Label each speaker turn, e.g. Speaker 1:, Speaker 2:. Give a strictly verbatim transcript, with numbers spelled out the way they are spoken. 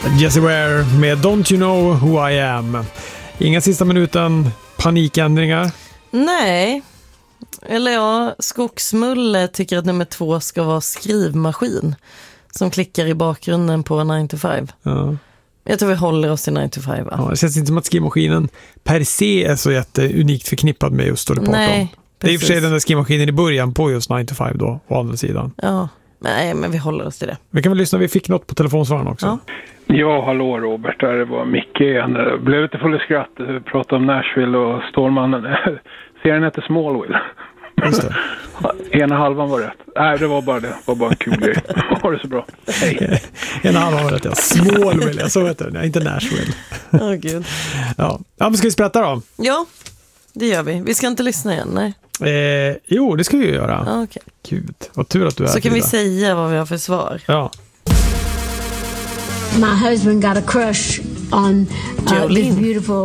Speaker 1: Jessie Ware med Don't You Know Who I Am. Inga sista minuten panikändringar.
Speaker 2: Nej. Eller ja, Skogsmulle tycker att nummer två ska vara skrivmaskin som klickar i bakgrunden på nine to five.
Speaker 1: Ja.
Speaker 2: Jag tror vi håller oss i nine to five, va?
Speaker 1: Ja, det känns inte som att skrivmaskinen per se är så jätteunikt förknippad med just Dolly Parton.
Speaker 2: Nej,
Speaker 1: det är i och för sig den där skrivmaskinen i början på just nine to five då, å andra sidan.
Speaker 2: Ja, nej, men vi håller oss till det.
Speaker 1: Vi kan väl lyssna, vi fick något på telefonsvararen också.
Speaker 2: Ja.
Speaker 3: Ja, hallå Robert, det var Micke igen. Jag blev lite full i skratt. Vi pratade om Nashville och Stålmannen. Serien heter Smallville.
Speaker 1: Just det.
Speaker 3: Ena halvan var rätt. Nej, det var bara det. Det var bara en kul grej. Ha det så bra. Hej.
Speaker 1: Ena halvan var rätt, ja. Smallville, jag så vet det. Nej, inte Nashville.
Speaker 2: Åh, oh, gud.
Speaker 1: Ja. Ja, men ska vi sprätta då?
Speaker 2: Ja, det gör vi. Vi ska inte lyssna igen, nej.
Speaker 1: Eh, jo, det ska vi ju göra.
Speaker 2: Ah, okay.
Speaker 1: Gud, vad tur att du är.
Speaker 2: Så kan
Speaker 1: Frida.
Speaker 2: vi säga vad vi har för svar.
Speaker 1: Ja.
Speaker 4: My husband got a crush on uh, this beautiful